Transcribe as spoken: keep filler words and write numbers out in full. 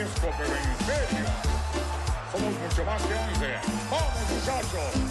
brusco pero en serio. Somos mucho más que once. ¡Vamos, muchachos!